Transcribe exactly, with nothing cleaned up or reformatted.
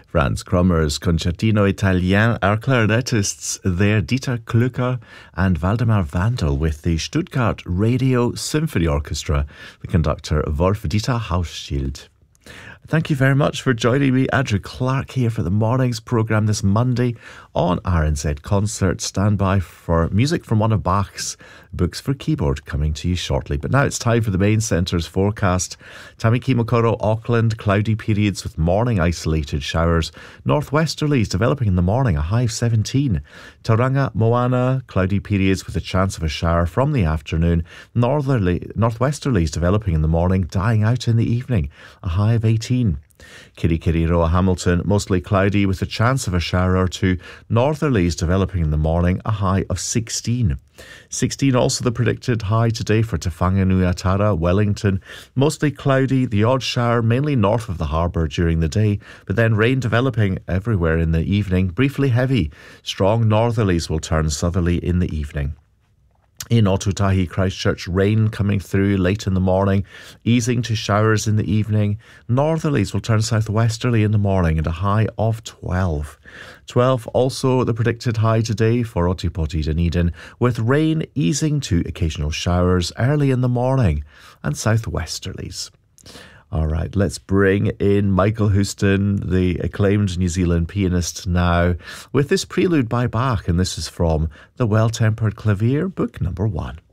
Franz Krummer's Concertino Italien, our clarinetists there, Dieter Klücker and Waldemar Vandal, with the Stuttgart Radio Symphony Orchestra, the conductor Wolf Dieter Hauschild. Thank you very much for joining me. Andrew Clark here for the morning's programme this Monday on R N Z Concert. Stand by for music from one of Bach's books for keyboard coming to you shortly. But now it's time for the main centre's forecast. Tamaki Mokoro, Auckland, cloudy periods with morning isolated showers. Northwesterlies developing in the morning, a high of seventeen. Tauranga, Moana, cloudy periods with a chance of a shower from the afternoon. Northerly, northwesterlies developing in the morning, dying out in the evening, a high of eighteen. Kirikiri, Roa Hamilton, mostly cloudy with a chance of a shower or two. Northerlies developing in the morning, a high of sixteen. sixteen also the predicted high today for Te Whanganui-a-Tara, Wellington. Mostly cloudy, the odd shower mainly north of the harbour during the day, but then rain developing everywhere in the evening, briefly heavy. Strong northerlies will turn southerly in the evening. In Otutahi, Christchurch, rain coming through late in the morning, easing to showers in the evening. Northerlies will turn southwesterly in the morning and a high of twelve. twelve also the predicted high today for Otipoti, Dunedin, with rain easing to occasional showers early in the morning and southwesterlies. All right, let's bring in Michael Houston, the acclaimed New Zealand pianist now, with this prelude by Bach, and this is from the Well-Tempered Clavier, book number one.